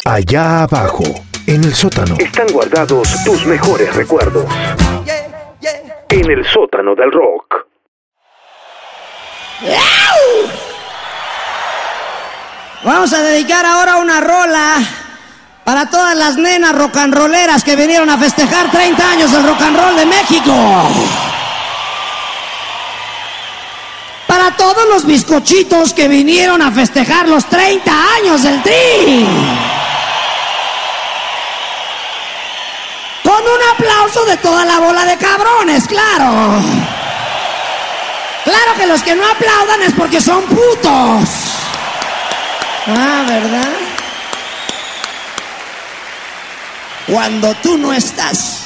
Allá abajo, en el sótano, están guardados tus mejores recuerdos. En el sótano del rock. Vamos a dedicar ahora una rola para todas las nenas rock and rolleras que vinieron a festejar 30 años del rock and roll de México. Para todos los bizcochitos que vinieron a festejar los 30 años del Tri. Con un aplauso de toda la bola de cabrones, claro. Claro que los que no aplaudan es porque son putos. Ah, ¿verdad? Cuando tú no estás,